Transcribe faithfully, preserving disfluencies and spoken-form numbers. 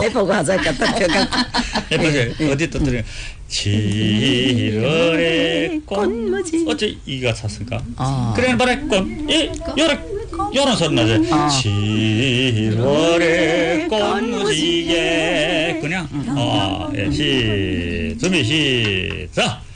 해보고 하자니까 딱 펴갖고. 해보세요. 예, 예. 어디 또 들어요. 칠월의 꽃무지. 어째 이가 찼을까? 아. 그래 말해 꽃. 예, 요래 요런 소리 나지. 아. 칠월의 꽃무지에 그냥. 음. 어, 예, 시 준비 시작.